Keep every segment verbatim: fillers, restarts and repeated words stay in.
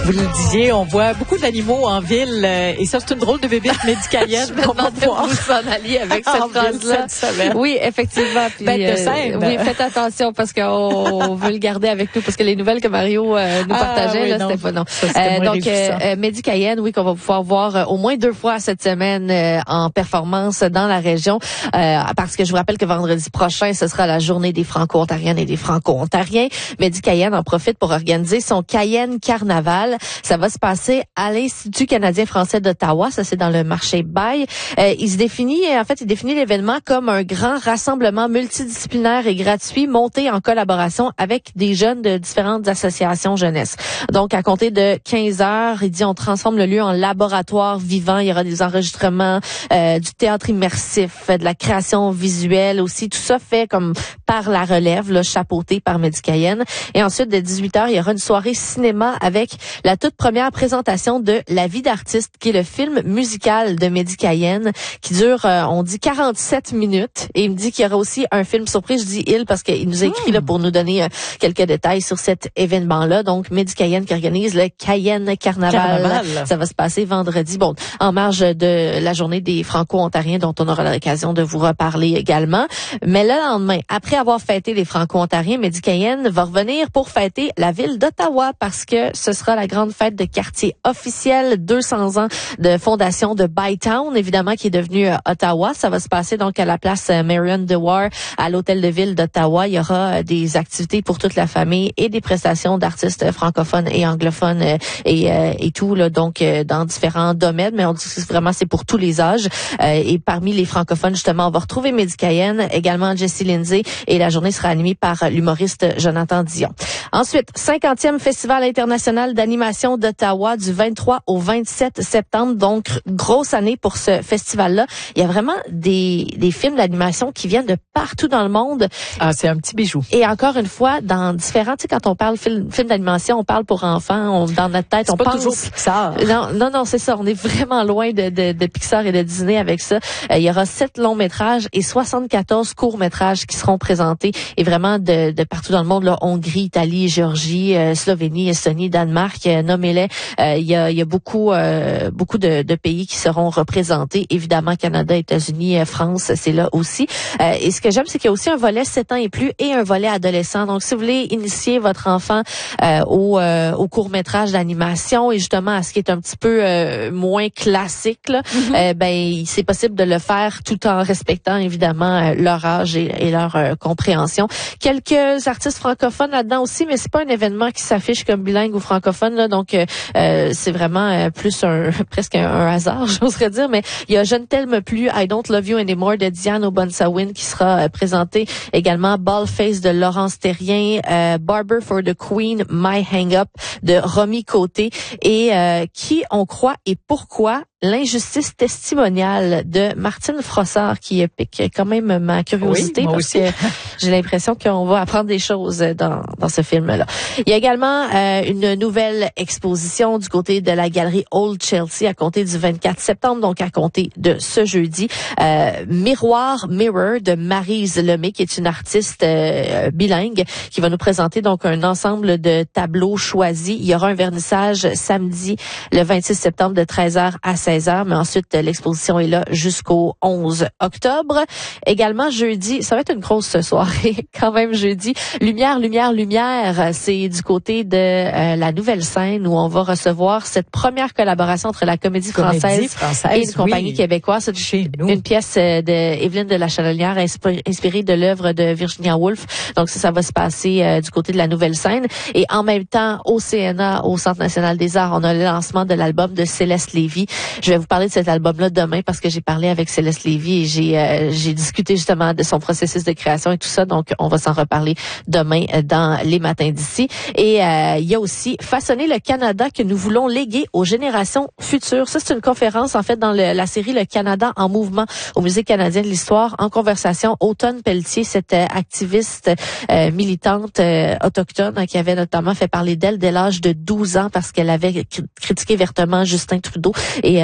Vous le disiez, on voit beaucoup d'animaux en ville euh, et ça, c'est une drôle de bébête médicalienne. Je me demandais où vous s'en alliez avec cette phrase-là. Oui, effectivement. Puis, Bête de scène. Euh, oui, faites attention parce qu'on veut le garder avec nous parce que les nouvelles que Mario euh, nous partageait, ah, oui, là, non. c'était pas non. Ça, c'était euh, donc, euh, Médicayenne, oui, qu'on va pouvoir voir euh, au moins deux fois cette semaine euh, en performance dans la région. Euh, parce que je vous rappelle que vendredi prochain, ce sera la journée des Franco-Ontariennes et des Franco-Ontariens. Médicayenne en profite pour organiser son Cayenne Carnaval. Ça va se passer à l'Institut canadien-français d'Ottawa. Ça, c'est dans le marché Baye. Euh, il se définit, en fait, il définit l'événement comme un grand rassemblement multidisciplinaire et gratuit monté en collaboration avec des jeunes de différentes associations jeunesse. Donc, à compter de quinze heures, il dit on transforme le lieu en laboratoire vivant. Il y aura des enregistrements, euh, du théâtre immersif, de la création visuelle aussi. Tout ça fait comme par la relève, là, chapeauté par Médicayenne. Et ensuite, de dix-huit heures, il y aura une soirée cinéma avec la toute première présentation de La vie d'artiste, qui est le film musical de Médicayenne, qui dure, euh, on dit, quarante-sept minutes. Et il me dit qu'il y aura aussi un film surprise. Je dis il parce qu'il nous a écrit mmh. là pour nous donner euh, quelques détails sur cet événement-là. Donc, Médicayenne qui organise le Cayenne Carnaval. Carnaval. Ça va se passer vendredi. Bon, en marge de la journée des Franco-Ontariens, dont on aura l'occasion de vous reparler également. Mais le lendemain, après avoir fêté les Franco-Ontariens, Médicayenne va revenir pour fêter la ville d'Ottawa parce que ce sera la grande fête de quartier officielle, deux cents ans de fondation de Bytown, évidemment, qui est devenue euh, Ottawa. Ça va se passer donc à la place euh, Marion Dewar, à l'hôtel de ville d'Ottawa. Il y aura euh, des activités pour toute la famille et des prestations d'artistes francophones et anglophones euh, et, euh, et tout, là, donc euh, dans différents domaines, mais on dit que vraiment c'est pour tous les âges. Euh, et parmi les francophones, justement, on va retrouver Médicayenne, également Jessie Lindsay, et la journée sera animée par l'humoriste Jonathan Dion. Ensuite, cinquantième Festival international d'animation d'Ottawa du vingt-trois au vingt-sept septembre. Donc, grosse année pour ce festival-là. Il y a vraiment des, des films d'animation qui viennent de partout dans le monde. Ah, c'est un petit bijou. Et encore une fois, dans différents, tu sais, quand on parle film, film d'animation, on parle pour enfants, on, dans notre tête, c'est on pas pense... toujours Pixar. Non, non, non, c'est ça. On est vraiment loin de, de, de Pixar et de Disney avec ça. Euh, il y aura sept longs métrages et soixante-quatorze courts métrages qui seront présentés et vraiment de, de partout dans le monde, là, Hongrie, Italie, Géorgie, euh, Slovénie, Estonie, Danemark, euh, nommez-les. Euh, il y a, il y a beaucoup, euh, beaucoup de, de pays qui seront représentés. Évidemment, Canada, États-Unis, euh, France, c'est là aussi. Euh, et ce que j'aime, c'est qu'il y a aussi un volet sept ans et plus et un volet adolescent. Donc, si vous voulez initier votre enfant euh, au, euh, au court-métrage d'animation et justement à ce qui est un petit peu euh, moins classique, là, mm-hmm. euh, ben c'est possible de le faire tout en respectant évidemment euh, leur âge et, et leur euh, compréhension. Quelques artistes francophones là-dedans aussi, mais c'est pas un événement qui s'affiche comme bilingue ou francophone, là, donc euh, c'est vraiment euh, plus un presque un, un hasard, j'oserais dire. Mais il y a Je ne t'aime plus, I Don't Love You Anymore de Diane Obonsawin qui sera euh, présenté également. Ballface de Laurence Terrien, euh, Barber for the Queen, My Hang Up de Romy Côté et euh, Qui on croit et pourquoi, l'injustice testimoniale de Martine Frossard qui pique quand même ma curiosité, oui, parce aussi. que j'ai l'impression qu'on va apprendre des choses dans, dans ce film-là. Il y a également euh, une nouvelle exposition du côté de la galerie Old Chelsea à compter du vingt-quatre septembre, donc à compter de ce jeudi. Euh, Miroir Mirror de Maryse Lemay, qui est une artiste euh, bilingue, qui va nous présenter donc un ensemble de tableaux choisis. Il y aura un vernissage samedi, le vingt-six septembre, de treize heures à seize heures, mais ensuite l'exposition est là jusqu'au onze octobre. Également jeudi, ça va être une grosse soirée quand même jeudi. Lumière, lumière, lumière, c'est du côté de euh, la nouvelle scène où on va recevoir cette première collaboration entre la comédie, comédie française, française et une compagnie oui. québécoise. C'est chez nous. Une pièce de Evelyne de la Chalelière inspirée de l'œuvre de Virginia Woolf. Donc ça, ça va se passer euh, du côté de la nouvelle scène. Et en même temps, au C N A, au Centre national des arts, on a le lancement de l'album de Céleste Lévy. Je vais vous parler de cet album-là demain parce que j'ai parlé avec Céleste Lévy et j'ai euh, j'ai discuté justement de son processus de création et tout ça. Donc, on va s'en reparler demain dans les matins d'ici. Et euh, il y a aussi Façonner le Canada que nous voulons léguer aux générations futures. Ça, c'est une conférence, en fait, dans le, la série Le Canada en mouvement au Musée canadien de l'histoire, en conversation. Automne Pelletier, cette euh, activiste euh, militante euh, autochtone hein, qui avait notamment fait parler d'elle dès l'âge de douze ans parce qu'elle avait critiqué vertement Justin Trudeau et euh,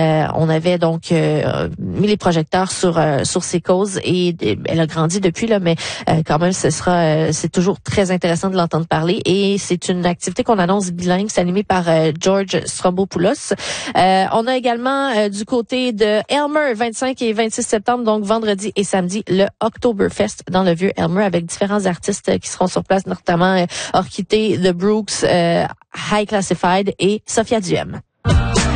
Euh, on avait donc euh, mis les projecteurs sur euh, sur ses causes et, et elle a grandi depuis là, mais euh, quand même, ce sera euh, c'est toujours très intéressant de l'entendre parler et c'est une activité qu'on annonce bilingue, c'est animé par euh, George Strombopoulos. Euh, on a également euh, du côté de Elmer, vingt-cinq et vingt-six septembre, donc vendredi et samedi, le Oktoberfest dans le vieux Elmer avec différents artistes qui seront sur place, notamment euh, Orchidée, The Brooks, euh, High Classified et Sophia Duhem.